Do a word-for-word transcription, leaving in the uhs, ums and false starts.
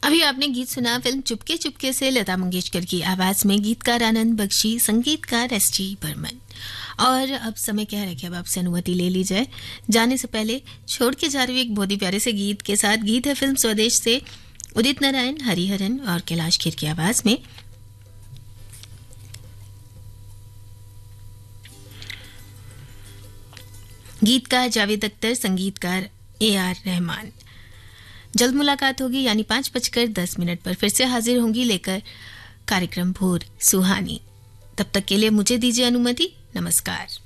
अभी आपने गीत सुना फिल्म चुपके चुपके से लता मंगेशकर की आवाज में, गीतकार आनंद बख्शी, संगीतकार एस जी बर्मन। और अब समय क्या है कि अब आपसे अनुमति ले ली जाए। जाने से पहले छोड़ के जा रही हूँ एक बहुत ही प्यारे से गीत के साथ। गीत है फिल्म स्वदेश से, उदित नारायण, हरिहरन और कैलाश खेर की आवाज में। गीतकार जावेद अख्तर, संगीतकार ए आर रहमान। जल्द मुलाकात होगी, यानी पांच बजकर दस मिनट पर फिर से हाजिर होंगी लेकर कार्यक्रम भोर सुहानी। तब तक के लिए मुझे दीजिए अनुमति। नमस्कार।